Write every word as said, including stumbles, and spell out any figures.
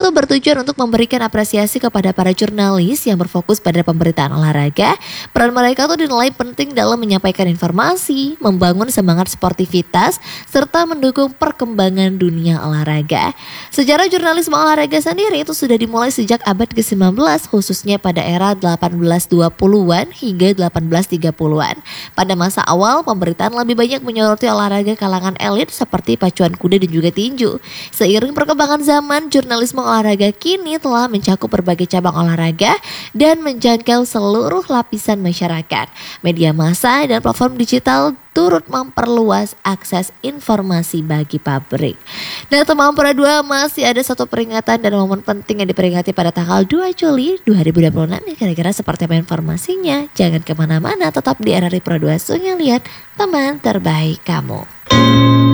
itu bertujuan untuk memberikan apresiasi kepada para jurnalis yang berfokus pada pemberitaan olahraga. Peran mereka tuh dinilai penting dalam menyampaikan informasi, membangun semangat sportivitas, serta mendukung perkembangan dunia olahraga. Sejarah jurnalisme olahraga sendiri itu sudah dimulai sejak abad kesembilan belas, khususnya pada era delapan belas dua puluhan hingga delapan belas tiga puluhan. Pada masa awal, pemberitaan lebih banyak menyoroti olahraga kalangan elit seperti pacuan kuda dan juga tinju. Seiring perkembangan zaman, jurnalisme olahraga kini telah mencakup berbagai cabang olahraga dan menjangkau seluruh lapisan masyarakat. Media massa dan platform digital turut memperluas akses informasi bagi publik. Nah, teman Pura dua, masih ada satu peringatan dan momen penting yang diperingati pada tanggal dua Juli dua ribu dua puluh enam. Kira-kira seperti apa informasinya? Jangan kemana-mana, tetap di R R I Pura dua Sungai Liat, teman terbaik kamu.